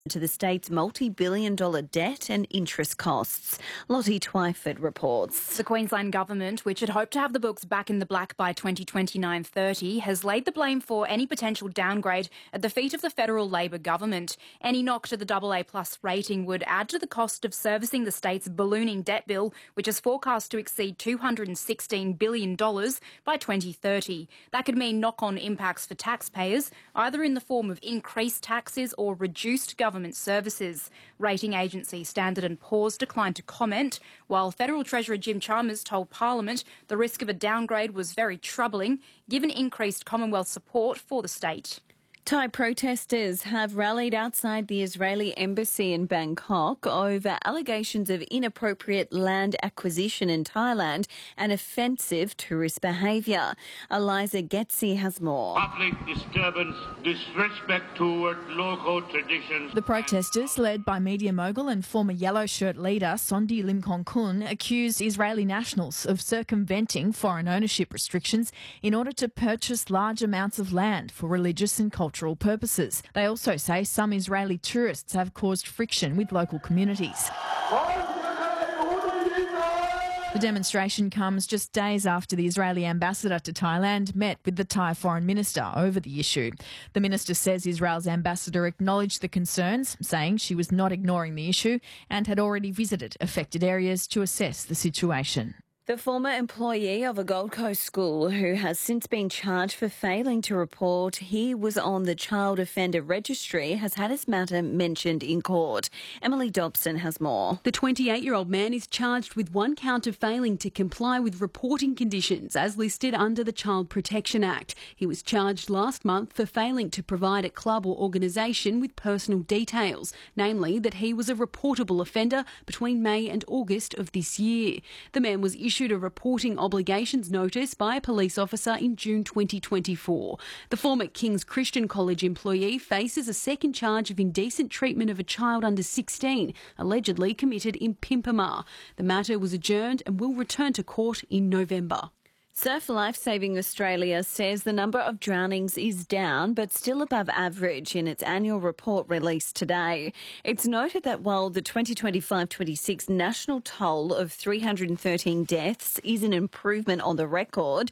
to the state's multi-billion-dollar debt and interest costs. Lottie Twyford reports. The Queensland government, which had hoped to have the books back in the black by 2029-30, has laid the blame for any potential downgrade at the feet of the federal Labor government. Any knock to the AA+ rating would add to the cost of servicing the state's ballooning debt bill, which is forecast to exceed $216 billion by 2030. That could mean knock-on impacts for taxpayers, either in the form of increased taxes or reduced government services. Rating agency Standard & Poor's declined to comment, while Federal Treasurer Jim Chalmers told Parliament the risk of a downgrade was very troubling, given increased Commonwealth support for the state. Thai protesters have rallied outside the Israeli embassy in Bangkok over allegations of inappropriate land acquisition in Thailand and offensive tourist behaviour. Eliza Getzi has more. Public disturbance, disrespect toward local traditions. The protesters, led by media mogul and former Yellow Shirt leader Sondi Limkongkun, accused Israeli nationals of circumventing foreign ownership restrictions in order to purchase large amounts of land for religious and cultural purposes. They also say some Israeli tourists have caused friction with local communities. The demonstration comes just days after the Israeli ambassador to Thailand met with the Thai foreign minister over the issue. The minister says Israel's ambassador acknowledged the concerns, saying she was not ignoring the issue and had already visited affected areas to assess the situation. The former employee of a Gold Coast school who has since been charged for failing to report he was on the child offender registry has had his matter mentioned in court. Emily Dobson has more. The 28-year-old man is charged with one count of failing to comply with reporting conditions as listed under the Child Protection Act. He was charged last month for failing to provide a club or organisation with personal details, namely that he was a reportable offender between May and August of this year. The man was issued a reporting obligations notice by a police officer in June 2024. The former King's Christian College employee faces a second charge of indecent treatment of a child under 16, allegedly committed in Pimpama. The matter was adjourned and will return to court in November. Surf Lifesaving Australia says the number of drownings is down but still above average in its annual report released today. It's noted that while the 2025-26 national toll of 313 deaths is an improvement on the record,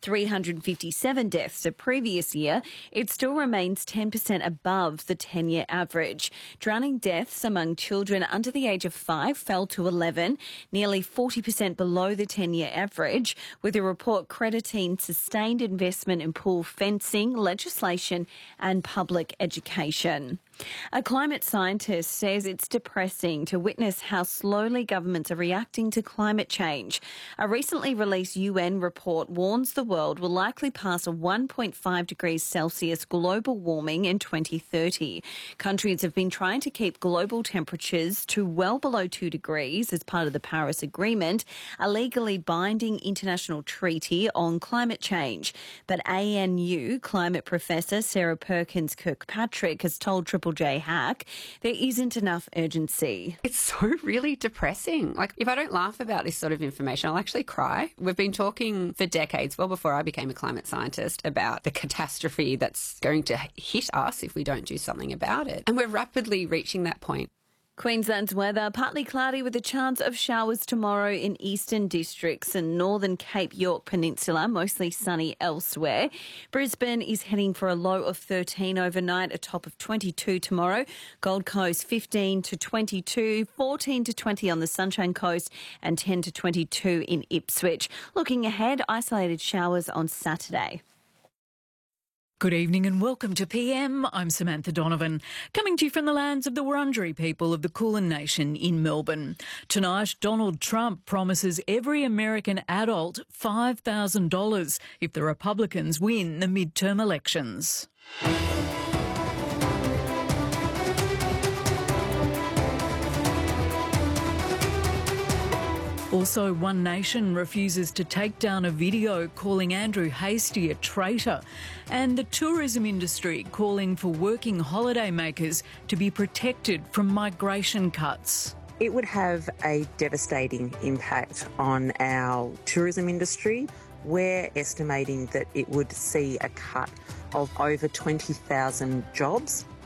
357 deaths the previous year, it still remains 10% above the 10-year average. Drowning deaths among children under the age of 5 fell to 11, nearly 40% below the 10-year average, with a report crediting sustained investment in pool fencing, legislation and public education. A climate scientist says it's depressing to witness how slowly governments are reacting to climate change. A recently released UN report warns the world will likely pass a 1.5 degrees Celsius global warming in 2030. Countries have been trying to keep global temperatures to well below 2 degrees as part of the Paris Agreement, a legally binding international treaty on climate change. But ANU climate professor Sarah Perkins Kirkpatrick has told Triple J Hack there isn't enough urgency. It's so really depressing. Like, if I don't laugh about this sort of information, I'll actually cry. We've been talking for decades, well before I became a climate scientist, about the catastrophe that's going to hit us if we don't do something about it. And we're rapidly reaching that point. Queensland's weather, partly cloudy with a chance of showers tomorrow in eastern districts and northern Cape York Peninsula, mostly sunny elsewhere. Brisbane is heading for a low of 13 overnight, a top of 22 tomorrow. Gold Coast 15 to 22, 14 to 20 on the Sunshine Coast and 10 to 22 in Ipswich. Looking ahead, isolated showers on Saturday. Good evening and welcome to PM. I'm Samantha Donovan, coming to you from the lands of the Wurundjeri people of the Kulin Nation in Melbourne. Tonight, Donald Trump promises every American adult $5,000 if the Republicans win the midterm elections. Also, One Nation refuses to take down a video calling Andrew Hastie a traitor, and the tourism industry calling for working holidaymakers to be protected from migration cuts. It would have a devastating impact on our tourism industry. We're estimating that it would see a cut of over 20,000 jobs.